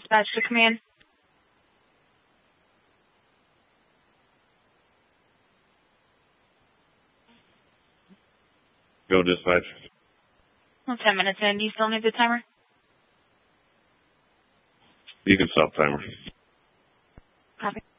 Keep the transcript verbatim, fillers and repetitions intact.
dispatch to command. Go dispatch. Well, ten minutes in. Do you still need the timer? You can stop timer. Copy.